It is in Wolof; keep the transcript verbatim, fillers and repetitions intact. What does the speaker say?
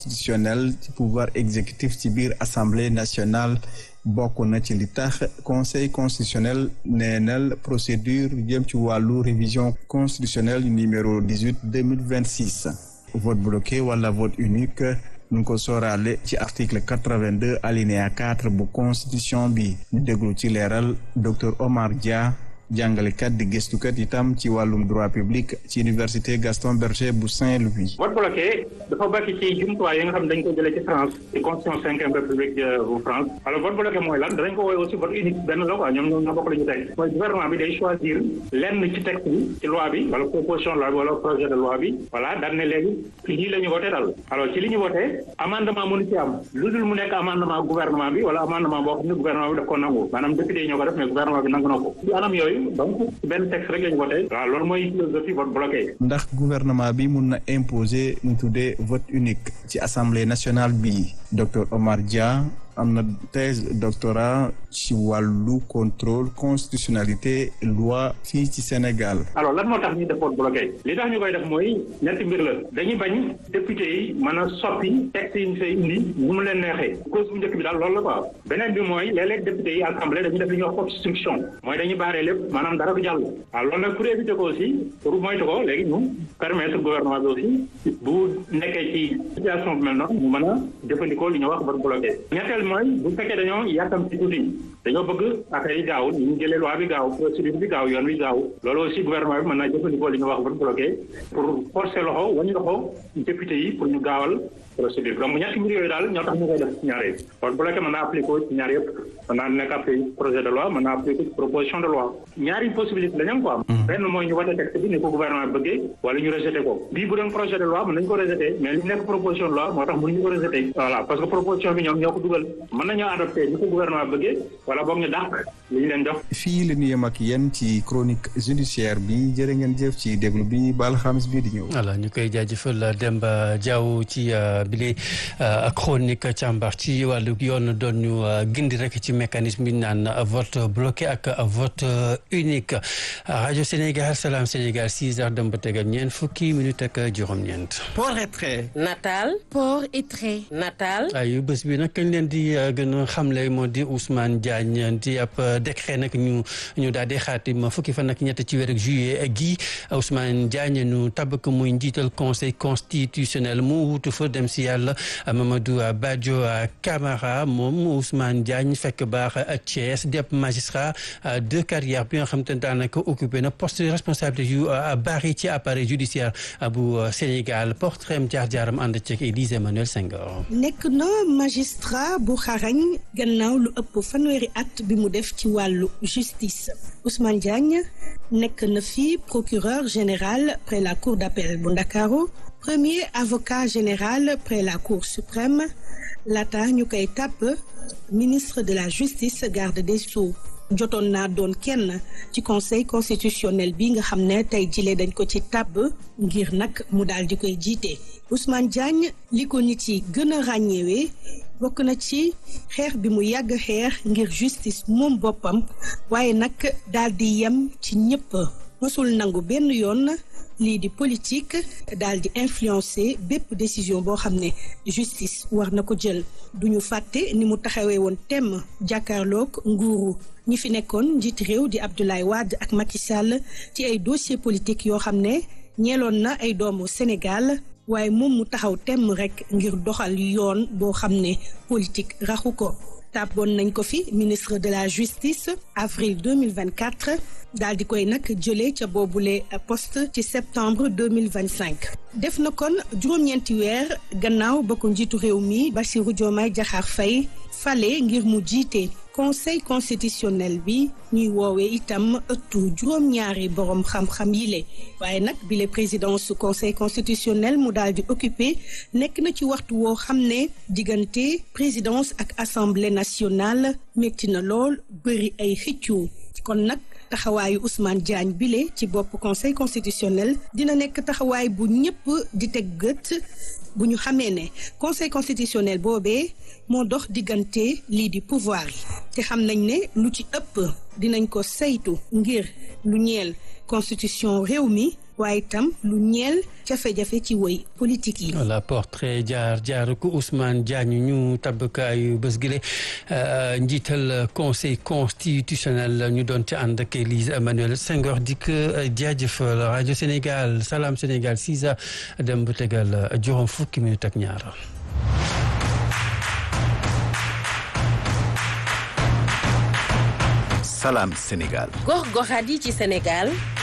constitutionnel ci pouvoir exécutif ci biir assemblée nationale bokk na ci li tax conseil constitutionnel neenal procédure jëm ci wàllu révision constitutionnelle numéro dix-huit deux mille vingt-six vote bloqué wala vote unique ñu ngi ko sóoraale ci article quatre-vingt-deux alinéa quatre bu constitution bi ñu déglu ci leeral docteur Omar Dia jàngalekat di gëstukat itam ci wàllum droit public ci université Gaston Berger bu Saint-Louis. vote bloqué dafa bokk ci jumtuwaay yi nga xam ne dañ ko jëlee ci France ci constitution cinquième république bu France alors vote bloqué mooy lan danañ ko woowee aussi vote unique benn la quoi ñoom ñoom ñoo bokk la ñu teg mooy gouvernement bi day choisir lenn ci texte bi ci loi bi wala proposition de loi bi wala projet de loi bi voilà daan ne léegi ci lii la ñu voté daal alors ci li ñu voté amendement mënu ci am lu dul mu nekk amendement gouvernement bi wala amendement boo xam ne gouvernement bi daf ko nangu maanaam député yi ñoo ko def mais gouvernement bi nangu na ko ci anam yooyu donc benn texte rek lañu voté waaw loolu mooy philosophie vote bloqué. ndax gouvernement bi mun na imposer ñu tuddee vote unique ci assemblée nationale bi docteur Omar Dia am na thèse doctorat ci wàllu contrôle constitutionnalité loi fii ci Sénégal. alors lan moo tax ñu def vote bloqué li tax ñu koy def mooy ñetti mbir la dañuy bañ député yi mën a soppi texte yi ñu fay indi ñu mu leen neexee cause bu njëkk bi daal loolu la quoi beneen bi mooy léeg-léeg député yi assemblée dañuy def li ñuy wax obstruction mooy dañuy baaree lépp maanaam dara du jàll waaw loolu nag pour éviter ko aussi pour moytu ko léegi ñu permettre gouvernement bi aussi bu nekkee ci situation bu mel noonu mu mën a jëfandikoo li ñuy wax vote bloqué ñetteel mooy bu fekkee dañoo yàkkam ci tuuti dañoo bëgg affaire yi gaaw ñu jëlee loi bi gaaw procédure bi gaaw yoon wi gaaw loolu aussi gouvernement bi mën naa jëfandikoo li ñuy wax vote bloqué pour forcer loxo wañu loxo député yi pour ñu gaawal procédure donc ñetti mbir yooyu daal ñoo tax ñu koy def ci ñaar yi vote bloqué mën naa appliqué ci ñaar yëpp mën naa nekk appliqué projet de loi mën naa appliqué proposition de loi ñaari possibilité la ñu quoi benn mooy ñu voté texte bi ni ko gouvernement bi bëggee wala ñu rejeté ko bii bu doon projet de loi mën nañu ko rejeté mais li nekk proposition de loi moo tax mënuñu ko rejeté voilà parce que proposition bi ñoom ñoo ko dugal mën nañoo adopté ni ko gouvernement bi bëggee wala boog ñu dàq li ñu leen jox fii la ñu yem ak yéen ci chronique judiciaire bi jërë ngeen jëf ci déglu bi ba alxames bii di ñëw. voilà ñu koy jaajëfal Demba Diaw ci bile chronique càmbar ci wàllu yoon doon ñu gindi rek ci mécanisme bi naan vote bloqué ak vote unique rajo Sénégal Salam Sénégal six heures dem ba tegal ñeent fukki minutes ak juróom-ñeent. port et trait. natal. port et trait. natal. ayu bés bi nag kañ leen di gën a xamle moo di Ousmane Diagne di ab décret nag ñu ñu daal di xaatim fukki fan ak ñett ci weeru juillet gi Ousmane Diagne ñu tabb ko muy njiital conseil constitutionnel mu wutu fa dem si yàlla Mamadou Badio Camara moom Ousmane Diagne fekk baax Thiès di ab magistrat de carrière bi nga xam te ne daanaka occupé na poste responsabilité yu bari ci appareil judiciaire bu Sénégal portrait jaar-jaaram ànd ceeg Élise Emmanuel Senghor. nekk na magistrat bu xarañ gannaaw lu ëpp fanweeri at bi mu def ci wàllu justice Ousmane Diagne nekk na fi procureur général près la cour d'appel bu Ndakaaru premier avocat général près la cour suprême laata ñu koy tàpp ministre de la justice garde des sceaux jotoon naa doon kenn ci conseil constitutionnel bi nga xam ne tey jile dañ ko ci tàbb ngir nag mu daal di koy jiite Ousmane Diagne li ko nit yi gën a ràññeewee bokk na ci xeex bi mu yàgg xeex ngir justice moom boppam waaye nag daal di yem ci ñëpp mosul nangu benn yoon lii di politique daal di influencer bépp décision boo xam ne justice war na ko jël duñu fàtte ni mu taxawee woon temm jàkkaarloog nguuru ñi fi nekkoon njiiti réew di Abdoulaye Wade ak Macky Sall ci ay dossier politique yoo xam ne ñeeloon na ay doomu Sénégal waaye moom mu taxaw temm rek ngir doxal yoon boo xam ne politique raxu ko tàbboon nañ ko fi ministre de la justice avril deux mille vingt-quatre daal di koy nag jëlee ca boobule poste ci septembre deux mille vingt-cinq def na kon juróom-ñeenti weer gannaaw ba ko njiitu réew mi Bassirou Diomaye Diakhar Faye fale ngir mu jiite conseil constitutionnel bi ñuy woowee itam ëttu juróom-ñaari borom xam-xam yile waaye nag bile présidence su conseil constitutionnel mu daal di occupé nekk na ci waxtu woo xam ne diggante présidence ak assemblée nationale métti na lool bëri ay xëccoo kon nag taxawaayu Ousmane Diagne bile ci bopp conseil constitutionnel dina nekk taxawaay bu ñëpp di teg gët bu ñu xamee ne conseil constitutionnel boobee moo dox diggante lii di pouvoir yi te xam nañ ne lu ci ëpp dinañ ko saytu ngir lu ñeel constitution réew mi waaye itam lu ñeel jafe-jafe ci woy politique yi. voilà portrait jaar jaar ko Ousmane Diagne ñu tabbkaayu bés gile njiital conseil constitutionnel ñu doon ci ànd ak Élise Emmanuel Senghor di ko jaajëfal rajo Sénégal Salam Sénégal six heures dem bu tegal juróom fukki minute ak ñaar. Salam Sénégal. gox goxaat yi ci Sénégal.